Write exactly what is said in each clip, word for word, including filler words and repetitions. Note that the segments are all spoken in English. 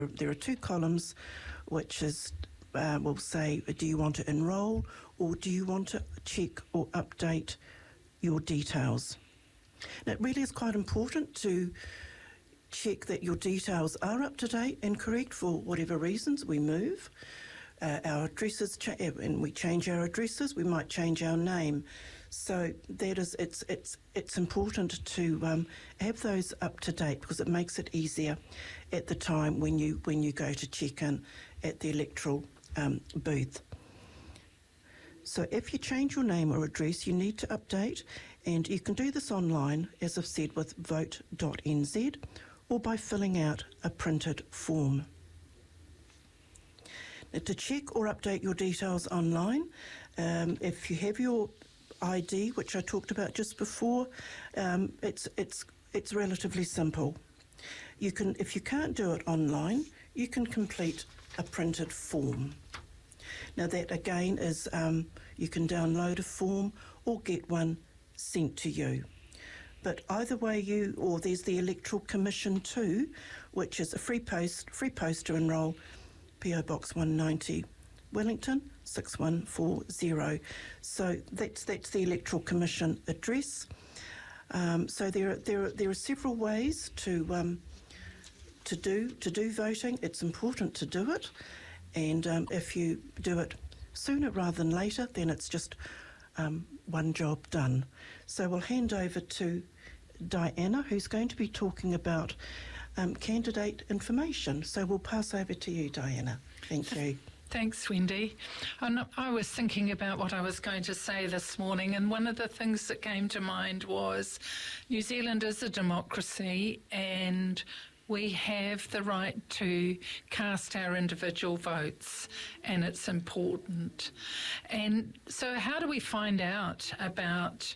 There are two columns, which is, uh, will say, do you want to enrol or do you want to check or update your details? Now, it really is quite important to check that your details are up to date and correct for whatever reasons we move. Uh, our addresses, cha- and we change our addresses, we might change our name. So that is, it's it's it's important to um, have those up to date because it makes it easier at the time when you when you go to check in at the electoral um, booth. So if you change your name or address, you need to update, and you can do this online, as I've said, with vote dot n z or by filling out a printed form. Now, to check or update your details online, um, if you have your I D, which I talked about just before, um, it's it's it's relatively simple. You can, if you can't do it online, you can complete a printed form. Now that again is, um, you can download a form or get one sent to you. But either way you, or there's the Electoral Commission too, which is a free post, free post to enrol, P O Box one ninety, Wellington, six one four zero. So that's that's the Electoral Commission address. Um, so there are, there are, there are several ways to um, to do to do voting. It's important to do it, and um, if you do it sooner rather than later, then it's just um, one job done. So we'll hand over to Diana, who's going to be talking about um, candidate information. So we'll pass over to you, Diana. Thank you. Thanks, Wendy. And I was thinking about what I was going to say this morning, and one of the things that came to mind was New Zealand is a democracy and we have the right to cast our individual votes, and it's important. And so how do we find out about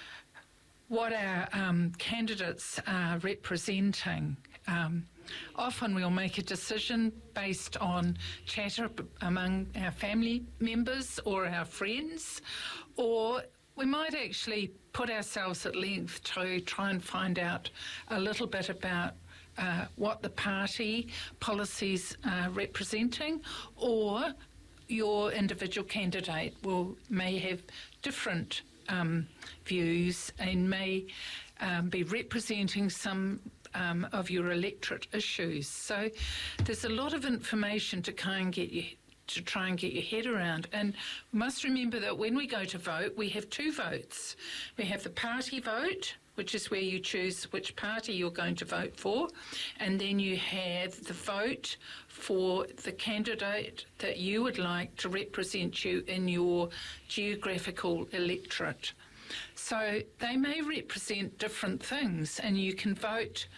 what our um, candidates are representing? Um, often we'll make a decision based on chatter among our family members or our friends, or we might actually put ourselves at length to try and find out a little bit about uh, what the party policies are representing, or your individual candidate will may have different um, views and may um, be representing some Um, of your electorate issues. So there's a lot of information to try and get you to try and get your head around. And we must remember that when we go to vote, we have two votes. We have the party vote, which is where you choose which party you're going to vote for, and then you have the vote for the candidate that you would like to represent you in your geographical electorate. So they may represent different things, and you can vote,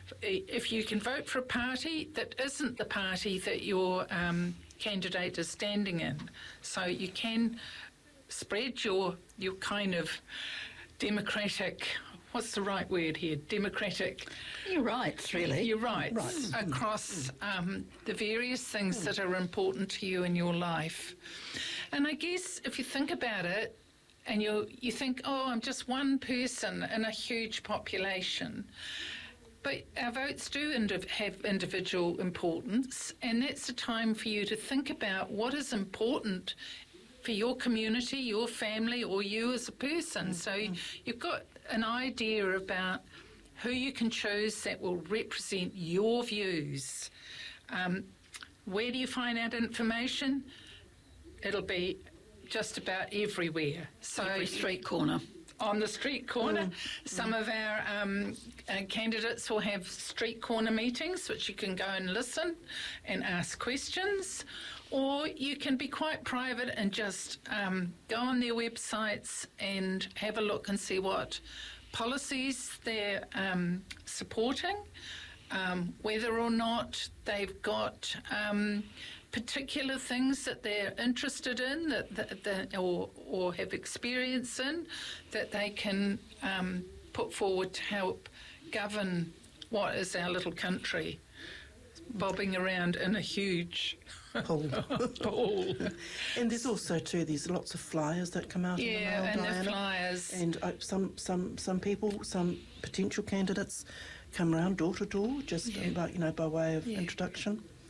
if you can vote for a party that isn't the party that your um, candidate is standing in. So you can spread your your kind of democratic, what's the right word here, democratic... Your rights, really. Your rights, rights. across um, the various things mm. that are important to you in your life. And I guess if you think about it, and you you think, oh, I'm just one person in a huge population. But our votes do indiv- have individual importance, and that's a time for you to think about what is important for your community, your family, or you as a person. Mm-hmm. So you've got an idea about who you can choose that will represent your views. Um, where do you find out information? It'll be just about everywhere. So every street corner. On the street corner. Mm. Some mm. of our um, uh, candidates will have street corner meetings, which you can go and listen and ask questions, or you can be quite private and just um, go on their websites and have a look and see what policies they're um, supporting, um, whether or not they've got um, particular things that they're interested in, that, that, that or or have experience in, that they can um, put forward to help govern what is our little country, bobbing around in a huge pool. pool. And there's also too, there's lots of flyers that come out yeah, in the mail, and Diana. the flyers. And uh, some some some people, some potential candidates, come around door to door, just yeah. like you know by way of yeah. introduction.